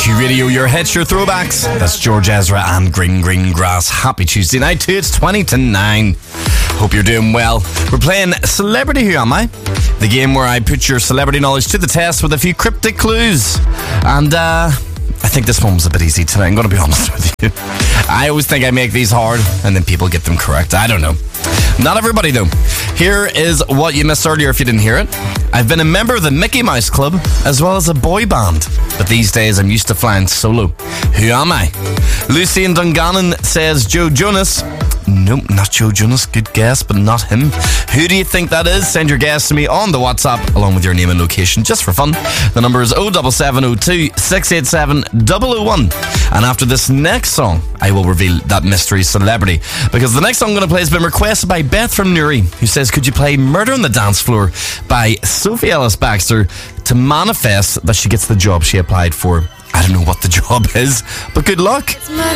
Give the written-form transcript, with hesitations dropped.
Q Radio, your hits, your throwbacks. That's George Ezra and Green Green Grass. Happy Tuesday night too. It's 20 to 9. Hope you're doing well. We're playing Celebrity Who Am I? The game where I put your celebrity knowledge to the test with a few cryptic clues. And I think this one was a bit easy tonight, I'm going to be honest with you. I always think I make these hard and then people get them correct. I don't know. Not everybody though. Here is what you missed earlier if you didn't hear it. I've been a member of the Mickey Mouse Club as well as a boy band, but these days I'm used to flying solo. Who am I? Lucy in Dungannon says Joe Jonas. Nope, not Joe Jonas. Good guess, but not him. Who do you think that is? Send your guess to me on the WhatsApp along with your name and location just for fun. The number is 07702 687 001. And after this next song, I will reveal that mystery celebrity, because the next song I'm going to play has been requested by Beth from Newry, who says, could you play Murder on the Dance Floor by Sophie Ellis-Bextor to manifest that she gets the job she applied for. I don't know what the job is, but good luck.